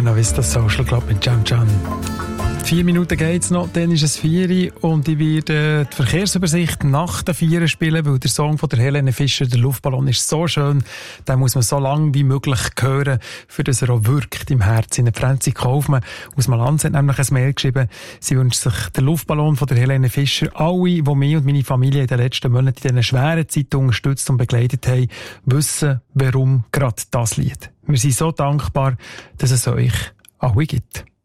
Buena Vista Social Club mit Jam Jam. 4 Minuten geht's noch, dann ist es 4 und ich werde die Verkehrsübersicht nach den 4 spielen, weil der Song von der Helene Fischer, der Luftballon, ist so schön, den muss man so lange wie möglich hören, für dass er auch wirkt im Herzen. Franzi Kaufmann aus Malanz hat nämlich ein Mail geschrieben, sie wünscht sich den Luftballon von der Helene Fischer. Alle, die mich und meine Familie in den letzten Monaten in diesen schweren Zeiten unterstützt und begleitet haben, wissen, warum gerade das Lied. Wir sind so dankbar, dass es euch alle gibt.